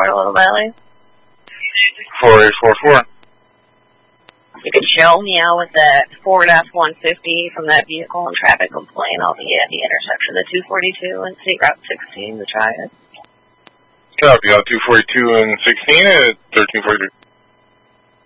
Little Valley. 4844. You could show me out with that Ford F-150 from that vehicle and traffic complaint. I'll be at the intersection of the 242 and State Route 16 to try it. Copy, 242 and 16 at 1343.